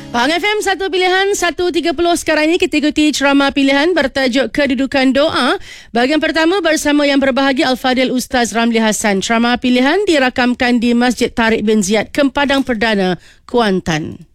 Pahang FM, satu pilihan 1.30 sekarang ini kita ikuti ceramah pilihan bertajuk Kedudukan Doa. Bahagian pertama bersama yang berbahagia Al-Fadhil Ustaz Ramli Hassan. Ceramah pilihan dirakamkan di Masjid Tariq bin Ziyad, Padang Perdana, Kuantan.